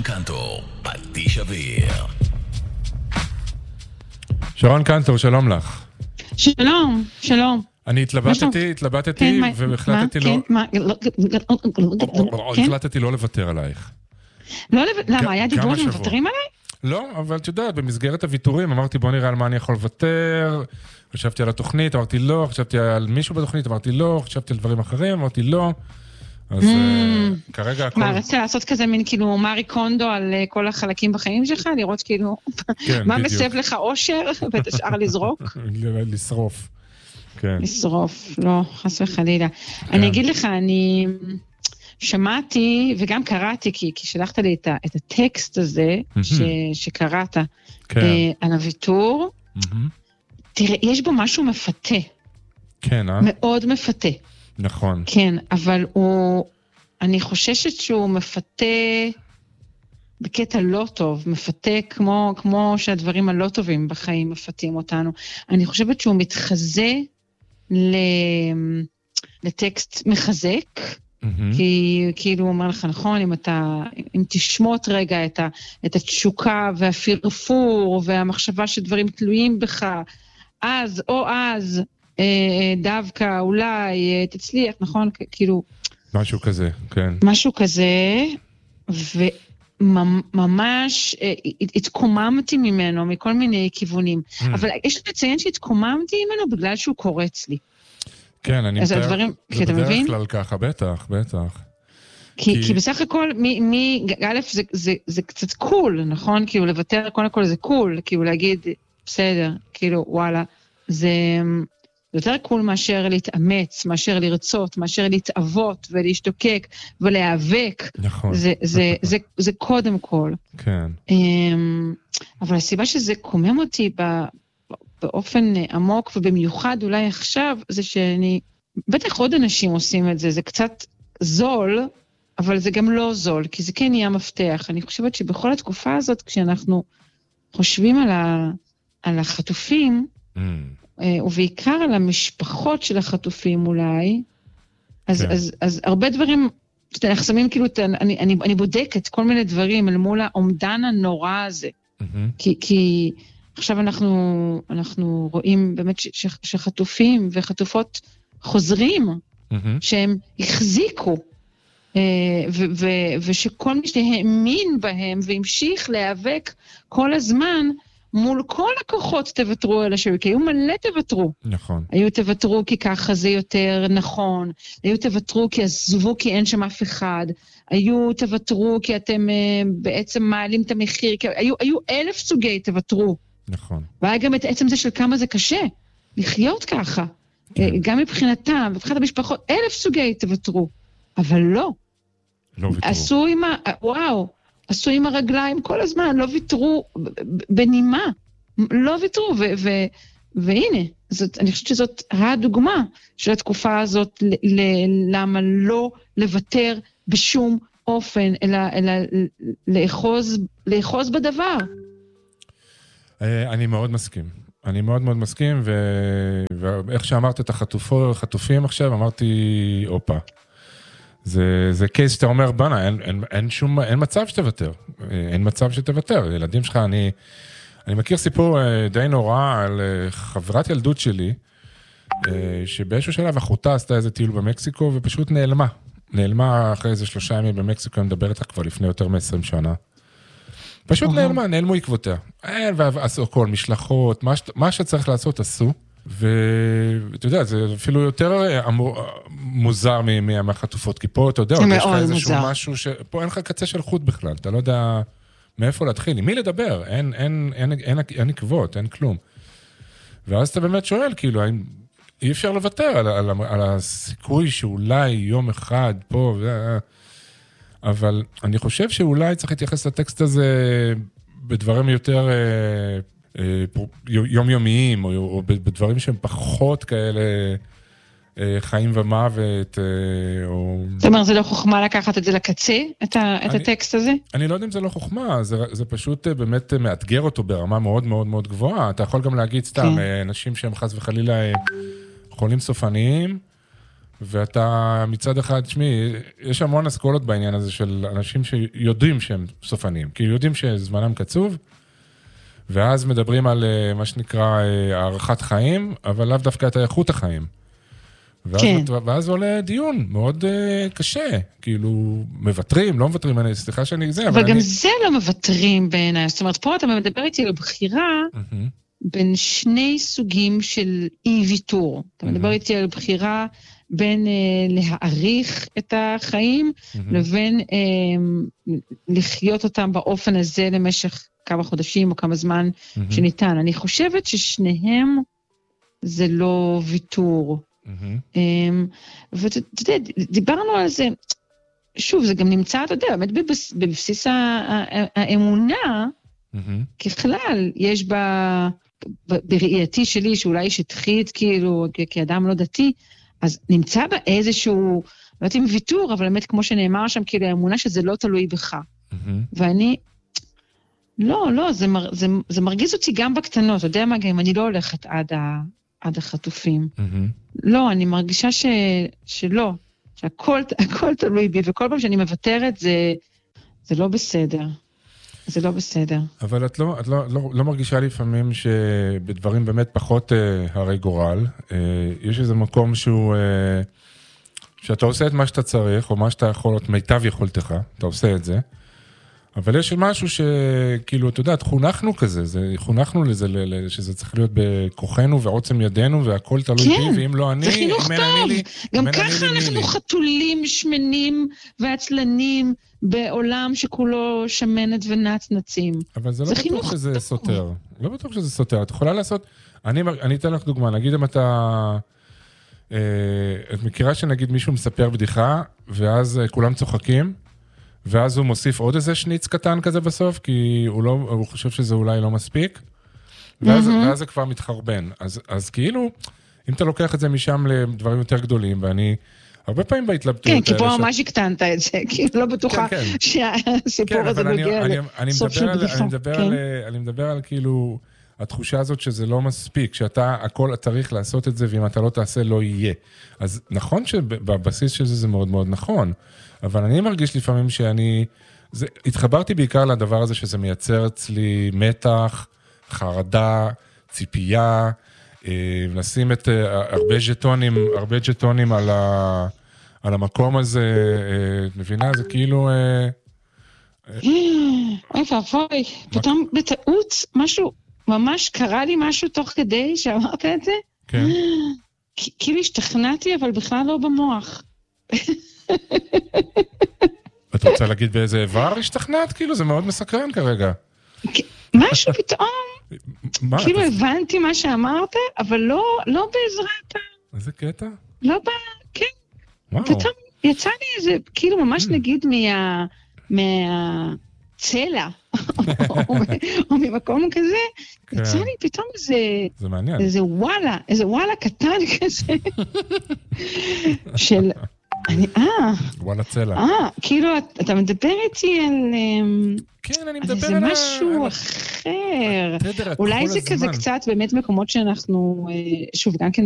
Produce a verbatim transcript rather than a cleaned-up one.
קנטור, פטיש אוויר. שרון קנטור, שלום לך. שלום, שלום. אני התלבטתי, התלבטתי, והחלטתי לא... החלטתי לא לוותר עלייך. למה? היה דיבור שמוותרים עליי? לא, אבל את יודעת, במסגרת הוויתורים, אמרתי בוא נראה על מה אני יכול לוותר, חשבתי על התוכנית, אמרתי לא, חשבתי על מישהו בתוכנית, אמרתי לא, חשבתי על דברים אחרים, אמרתי לא, אז כרגע הכל... מה, רצית לעשות כזה מין כאילו מארי קונדו על כל החלקים בחיים שלך, לראות כאילו, מה מסב לך אושר, ואת השאר לזרוק? לשרוף, כן. לשרוף, לא, חס וחלילה. אני אגיד לך, אני... שמעתי וגם קראתי, כי, כי שלחת לי את, ה, את הטקסט הזה ש, שקראת כן. אה, על הוויתור. תראה, יש בו משהו מפתה. כן, אה? מאוד מפתה. נכון. כן, אבל הוא, אני חוששת שהוא מפתה בקטע לא טוב, מפתה כמו, כמו שהדברים הלא טובים בחיים מפתים אותנו. אני חושבת שהוא מתחזה ל, לטקסט מחזק, כי כאילו הוא אומר לך, נכון, אם אתה, אם תשמות רגע את, ה, את התשוקה והפרפור והמחשבה שדברים תלויים בך, אז או אז דווקא אולי תצליח, נכון? כאילו... משהו כזה, כן. משהו כזה, וממש התקוממתי ממנו מכל מיני כיוונים, אבל יש לציין שהתקוממתי ממנו בגלל שהוא קורץ לי. כן, אני מתאר, הדברים, זה בדרך כלל ככה, בטח, בטח. כי, כי... כי בסך הכל, מי, מי, א', זה, זה, זה קצת קול, נכון? כאילו, לוותר, קודם כל זה קול, כאילו, להגיד, בסדר, כאילו, וואלה, זה יותר קול מאשר להתאמץ, מאשר לרצות, מאשר להתאבות ולהשתוקק ולהיאבק. נכון. זה, זה, זה, זה קודם כל. כן. אבל הסיבה שזה קומם אותי ב... באופן עמוק ובמיוחד אולי עכשיו, זה שאני, בטח עוד אנשים עושים את זה, זה קצת זול, אבל זה גם לא זול, כי זה כן נהיה מפתח. אני חושבת שבכל התקופה הזאת, כשאנחנו חושבים על, ה, על החטופים, mm. ובעיקר על המשפחות של החטופים אולי, אז, כן. אז, אז הרבה דברים, אנחנו שמים כאילו, אני, אני, אני בודקת כל מיני דברים אל מול העומדן הנורא הזה, mm-hmm. כי, כי עכשיו אנחנו, אנחנו רואים באמת ש, ש, שחטופים וחטופות חוזרים, mm-hmm. שהם החזיקו, ו, ו, ושכל מי שהאמין בהם והמשיך להיאבק כל הזמן, מול כל הכוחות תוותרו על השם, כי היו מלא תוותרו. נכון. היו תוותרו כי ככה זה יותר נכון, היו תוותרו כי עזבו כי אין שם אף אחד, היו תוותרו כי אתם uh, בעצם מעלים את המחיר, כי היו, היו אלף סוגי תוותרו. נכון. והיה גם את עצם זה של כמה זה קשה, לחיות ככה. כן. גם מבחינתם, מבחינת המשפחות, אלף סוגי תוותרו. אבל לא. לא ויתרו. עשו עם ה... וואו. עשו עם הרגליים כל הזמן, לא ויתרו בנימה, לא ויתרו, ו- ו- והנה, זאת, אני חושבת שזאת הדוגמה של התקופה הזאת, ל- ל- למה לא לוותר בשום אופן, אלא, אלא לאחוז, לאחוז בדבר. אני מאוד מסכים, אני מאוד מאוד מסכים, ו- ואיך שאמרת את החטופים עכשיו, אמרתי, אופה. זה, זה קייס שאתה אומר, בנה, אין, אין, אין שום, אין מצב שתוותר. אין מצב שתוותר. ילדים שלך, אני, אני מכיר סיפור די נורא על חברת ילדות שלי, שבאיזשהו שלב אחותה עשתה איזה טיול במקסיקו, ופשוט נעלמה. נעלמה אחרי איזה שלושה ימים במקסיקו, אני מדבר איתך כבר לפני יותר מ-עשרים שנה. פשוט נעלמה, נעלמו עקבותיה. ועשו כל משלחות, מה, מה שצריך לעשות עשו. ואתה יודע, זה אפילו יותר מוזר מהחטופות, כי פה אתה יודע, יש לך איזשהו משהו שפה אין לך קצה של חוט בכלל, אתה לא יודע מאיפה להתחיל, עם מי לדבר, אין, אין, אין, אין, אין עקבות, אין כלום. ואז אתה באמת שואל, כאילו, אי אפשר לוותר על, על, על הסיכוי שאולי יום אחד פה, אבל אני חושב שאולי צריך להתייחס לטקסט הזה בדברים יותר יומיומיים, או בדברים שהם פחות כאלה חיים ומוות, או... זאת אומרת, זה לא חוכמה לקחת את זה לקצה, את הטקסט הזה? אני לא יודע אם זה לא חוכמה, זה פשוט באמת מאתגר אותו ברמה מאוד מאוד מאוד גבוהה. אתה יכול גם להגיד סתם, אנשים שהם חס וחלילה חולים סופניים, ואתה מצד אחד, שמי, יש המון אסכולות בעניין הזה של אנשים שיודעים שהם סופנים, כי יודעים שזמנם קצוב, ואז מדברים על מה שנקרא הערכת חיים, אבל לאו דווקא את איכות החיים. ואז, כן. ואז עולה דיון מאוד uh, קשה, כאילו מבטרים, לא מבטרים, אני סליחה שאני זה, אבל, אבל גם אני... זה לא מבטרים בעיניי, זאת אומרת, פה אתה מדבר איתי על בחירה, mm-hmm. בין שני סוגים של אי ויתור, mm-hmm. אתה מדבר איתי על בחירה בין uh, להעריך את החיים, mm-hmm. לבין uh, לחיות אותם באופן הזה למשך כמה חודשים או כמה זמן mm-hmm. שניתן. אני חושבת ששניהם זה לא ויתור. Mm-hmm. ואתה יודע, דיברנו על זה, שוב, זה גם נמצא, אתה יודע, באמת בבסיס האמונה, mm-hmm. ככלל, יש בה, בראייתי שלי, שאולי שטחית, כאילו, כאדם לא דתי, אז נמצא בה איזשהו, לא יודעת אם ויתור, אבל באמת כמו שנאמר שם, כאילו, האמונה שזה לא תלוי בך. Mm-hmm. ואני, לא, לא, זה, מר, זה, זה מרגיז אותי גם בקטנות, אתה יודע מה, גם אני לא הולכת עד ה... עד החטופים. Mm-hmm. לא, אני מרגישה ש... שלא, שהכל הכל תלוי בי, וכל פעם שאני מוותרת, זה, זה לא בסדר. זה לא בסדר. אבל את לא, את לא, לא, לא מרגישה לפעמים שבדברים באמת פחות אה, הרי גורל, אה, יש איזה מקום שהוא, אה, שאתה עושה את מה שאתה צריך, או מה שאתה יכול, את מיטב יכולתך, אתה עושה את זה, אבל יש משהו שכאילו, אתה יודע, חונכנו כזה, זה, חונכנו לזה, שזה צריך להיות בכוחנו ועוצם ידינו, והכל תלוי כן, בי, ואם לא אני, זה חינוך טוב. לי, גם ככה אנחנו לי. חתולים, שמנים ועצלנים, בעולם שכולו שמנת ונצנצים. אבל זה, זה לא בטוח שזה טוב. סותר. לא בטוח שזה סותר. את יכולה לעשות, אני, אני אתן לך דוגמה, נגיד אם אתה, אה, את מכירה שנגיד מישהו מספר בדיחה, ואז כולם צוחקים, ואז הוא מוסיף עוד איזה שניץ קטן כזה בסוף, כי הוא, לא, הוא חושב שזה אולי לא מספיק, ואז, mm-hmm. ואז זה כבר מתחרבן. אז, אז כאילו, אם אתה לוקח את זה משם לדברים יותר גדולים, ואני הרבה פעמים בהתלבטות... כן, כי פה ממש הקטנת את זה, כי לא בטוחה כן, כן. שהסיפור כן, הזה מגיע לסוף של בדיחה. אני מדבר, כן. על, אני מדבר על כאילו, התחושה הזאת שזה לא מספיק, שאתה הכל צריך לעשות את זה, ואם אתה לא תעשה, לא יהיה. אז נכון שבבסיס של זה זה מאוד מאוד נכון, אבל אני מרגיש לפעמים שאני, זה, התחברתי בעיקר לדבר הזה שזה מייצר אצלי מתח, חרדה, ציפייה, אה, לשים את אה, הרבה ג'טונים, הרבה ג'טונים על, ה, על המקום הזה, אה, מבינה? זה כאילו... אה, אוי ואבוי, פתאום בטעות משהו, ממש קרה לי משהו תוך כדי שאמרת את זה? כן. כאילו השתכנעתי, אבל בכלל לא במוח. את רוצה להגיד באיזה איבר השתכנעת? כאילו, זה מאוד מסקרן כרגע. משהו פתאום, כאילו הבנתי מה שאמרת, אבל לא בעזרת... איזה קטע? לא ב... כן. פתאום יצא לי איזה, כאילו ממש נגיד מהצלע, או ממקום כזה, יצא לי פתאום איזה... זה מעניין. איזה וואלה, איזה וואלה קטן כזה, של... אני, אה. וואלה צלע. אה, כאילו, אתה מדבר איתי על... כן, אני מדבר על... זה משהו אחר. אולי זה כזה קצת באמת מקומות שאנחנו, שוב, גם כן